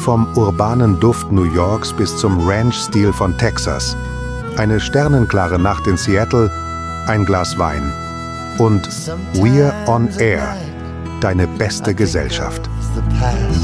vom urbanen Duft New Yorks bis zum Ranch-Stil von Texas. Eine sternenklare Nacht in Seattle, ein Glas Wein. Und We're on Air, deine beste Gesellschaft.